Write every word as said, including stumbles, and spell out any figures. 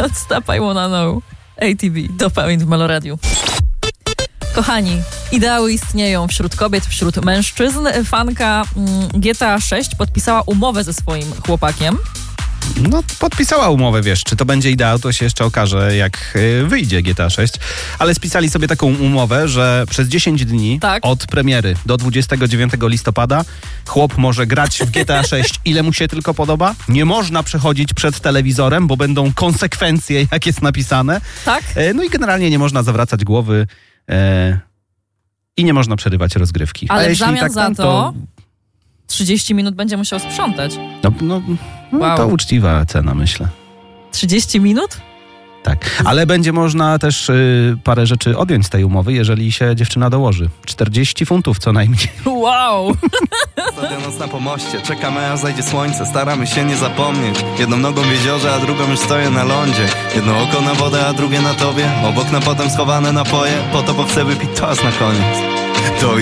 Don't Stop, I Wanna Know. A T V, Dopamine w Meloradiu. Kochani, ideały istnieją wśród kobiet, wśród mężczyzn. Fanka mm, G T A sześć podpisała umowę ze swoim chłopakiem. No, podpisała umowę, wiesz, czy to będzie ideał, to się jeszcze okaże, jak y, wyjdzie G T A sześć. Ale spisali sobie taką umowę, że przez dziesięć dni tak. od premiery do dwudziestego dziewiątego listopada chłop może grać w G T A sześć ile mu się tylko podoba. Nie można przechodzić przed telewizorem, bo będą konsekwencje, jak jest napisane. Tak? Y, no i generalnie nie można zawracać głowy y, i nie można przerywać rozgrywki. Ale A w jeśli zamian tak, za tam, to... to trzydzieści minut będzie musiał sprzątać. No, no, no Wow. to uczciwa cena, myślę. trzydzieści minut? Tak, ale będzie można też y, parę rzeczy odjąć z tej umowy, jeżeli się dziewczyna dołoży. czterdzieści funtów co najmniej. Wow! Ostatnia noc na pomoście, czekamy aż zajdzie słońce, staramy się nie zapomnieć. Jedną nogą w jeziorze, a drugą już stoję na lądzie. Jedno oko na wodę, a drugie na tobie. Obok na potem schowane napoje, po to bo chcę wypić toast na koniec. To